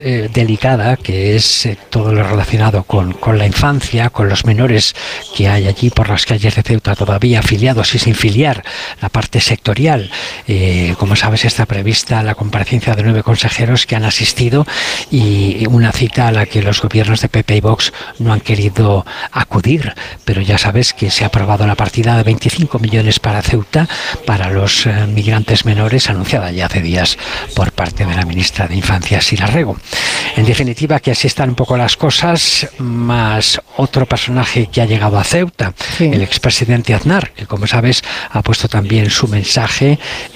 delicada, que es todo lo relacionado con la infancia, con los menores que hay allí por las calles de Ceuta todavía afiliados y sin filiar, la parte sectorial. Como sabes, está prevista la comparecencia de 9 consejeros que han asistido y una cita a la que los gobiernos de PP y Vox no han querido acudir, pero ya sabes que se ha aprobado la partida de 25 millones para Ceuta, para los migrantes menores, anunciada ya hace días por parte de la ministra de Infancia, Sira Rego. En definitiva, que así están un poco las cosas, más otro personaje que ha llegado a Ceuta, sí, el expresidente Aznar, que como sabes ha puesto también su mensaje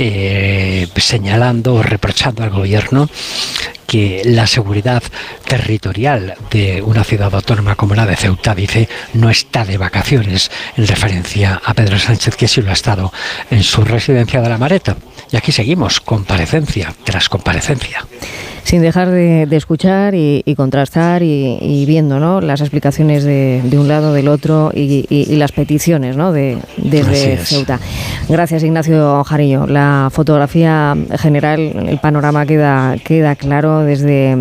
señalando o reprochando al gobierno que la seguridad territorial de una ciudad autónoma como la de Ceuta, dice, no está de vacaciones, en referencia a Pedro Sánchez, que sí lo ha estado en su residencia de La Mareta. Y aquí seguimos, comparecencia tras comparecencia. Sin dejar de escuchar y contrastar y viendo, ¿no?, las explicaciones de un lado, del otro y las peticiones, ¿no?, desde Ceuta. Gracias, Ignacio Jarillo. La fotografía general, el panorama queda claro desde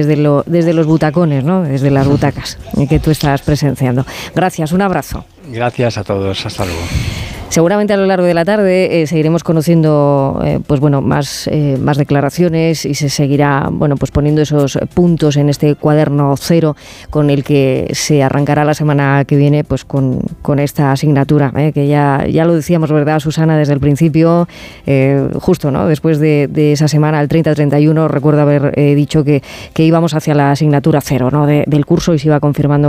los butacones, ¿no?, desde las butacas que tú estás presenciando. Gracias, un abrazo. Gracias a todos, hasta luego. Seguramente a lo largo de la tarde seguiremos conociendo más declaraciones y se seguirá pues poniendo esos puntos en este cuaderno cero con el que se arrancará la semana que viene pues con esta asignatura, que ya lo decíamos, ¿verdad, Susana? Desde el principio, justo, ¿no?, después de esa semana, el 30-31, recuerdo haber dicho que íbamos hacia la asignatura cero, ¿no?, del curso, y se iba confirmando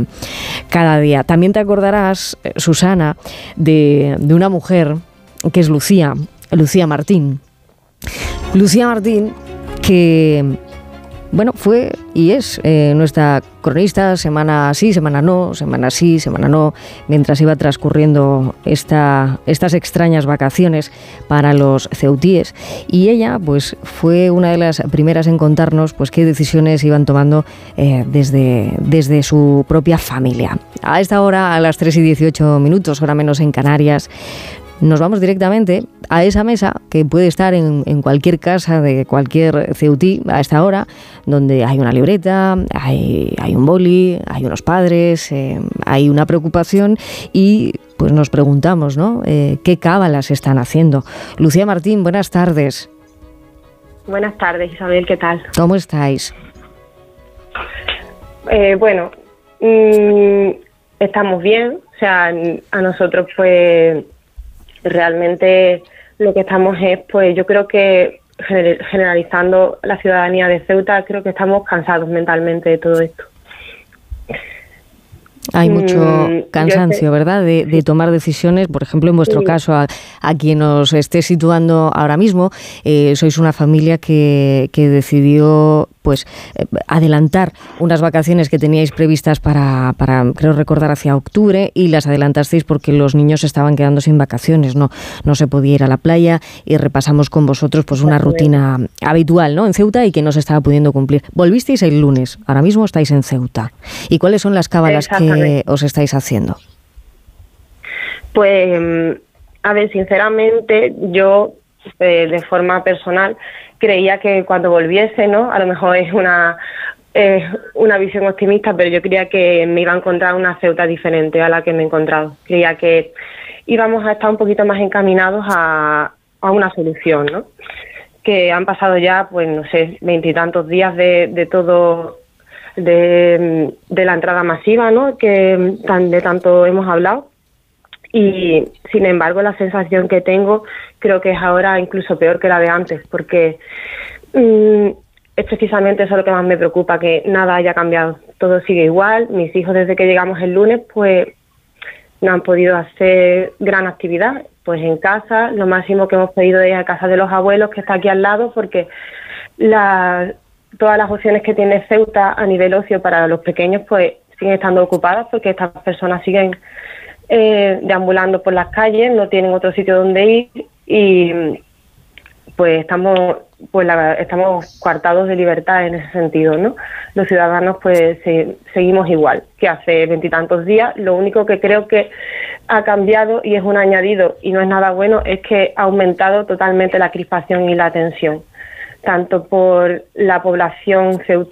cada día. También te acordarás, Susana, de una mujer que es Lucía Martín. Lucía Martín, que fue y es nuestra cronista, semana sí, semana no, semana sí, semana no, mientras iba transcurriendo estas extrañas vacaciones para los ceutíes. Y ella pues fue una de las primeras en contarnos pues qué decisiones iban tomando desde su propia familia. A esta hora, a las 3:18, hora menos en Canarias, nos vamos directamente a esa mesa que puede estar en cualquier casa de cualquier ceutí a esta hora, donde hay una libreta, hay un boli, hay unos padres, hay una preocupación y pues nos preguntamos, ¿no?, qué cábalas están haciendo. Lucía Martín, buenas tardes. Buenas tardes, Isabel, ¿qué tal? ¿Cómo estáis? Estamos bien, o sea, a nosotros pues realmente lo que estamos es, pues yo creo que generalizando la ciudadanía de Ceuta, creo que estamos cansados mentalmente de todo esto. Hay mucho cansancio, ¿verdad?, de tomar decisiones. Por ejemplo, en vuestro caso, a quien os esté situando ahora mismo, sois una familia que decidió pues adelantar unas vacaciones que teníais previstas para creo recordar hacia octubre, y las adelantasteis porque los niños estaban quedando sin vacaciones, no se podía ir a la playa, y repasamos con vosotros pues una rutina habitual, ¿no?, en Ceuta, y que no se estaba pudiendo cumplir. Volvisteis el lunes, ahora mismo estáis en Ceuta. ¿Y cuáles son las cábalas que os estáis haciendo? Pues, a ver, sinceramente, yo de forma personal creía que cuando volviese, ¿no?, a lo mejor es una visión optimista, pero yo creía que me iba a encontrar una Ceuta diferente a la que me he encontrado. Creía que íbamos a estar un poquito más encaminados a una solución, ¿no? Que han pasado ya, pues no sé, 20 y tantos días de todo, de la entrada masiva, ¿no?, que de tanto hemos hablado. Y sin embargo la sensación que tengo creo que es ahora incluso peor que la de antes, porque es precisamente eso lo que más me preocupa, que nada haya cambiado, todo sigue igual. Mis hijos, desde que llegamos el lunes, pues no han podido hacer gran actividad, pues en casa. Lo máximo que hemos podido ir a casa de los abuelos, que está aquí al lado, porque todas las opciones que tiene Ceuta a nivel ocio para los pequeños pues siguen estando ocupadas, porque estas personas siguen deambulando por las calles, no tienen otro sitio donde ir, y pues estamos coartados de libertad en ese sentido, ¿no? Los ciudadanos pues seguimos igual que hace 20 y tantos días. Lo único que creo que ha cambiado, y es un añadido y no es nada bueno, es que ha aumentado totalmente la crispación y la tensión. tanto por la población